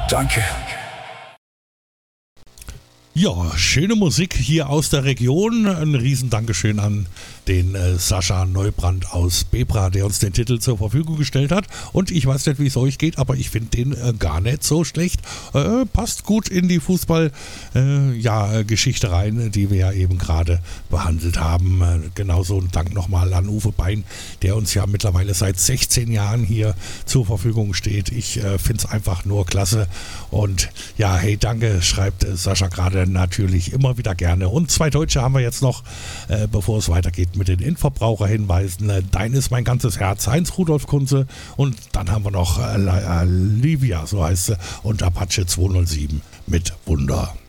Danke. Ja, schöne Musik hier aus der Region. Ein Riesendankeschön an den Sascha Neubrand aus Bebra, der uns den Titel zur Verfügung gestellt hat. Und ich weiß nicht, wie es euch geht, aber ich finde den gar nicht so schlecht. Passt gut in die Fußball-Geschichte rein, die wir ja eben gerade behandelt haben. Genauso ein Dank nochmal an Uwe Bein, der uns ja mittlerweile seit 16 Jahren hier zur Verfügung steht. Ich finde es einfach nur klasse. Und ja, hey, danke, schreibt Sascha gerade natürlich immer wieder gerne. Und 2 Deutsche haben wir jetzt noch, bevor es weitergeht mit den Endverbraucherhinweisen. Dein ist mein ganzes Herz, Heinz Rudolf Kunze. Und dann haben wir noch Livia, so heißt sie, und Apache 207 mit Wunder.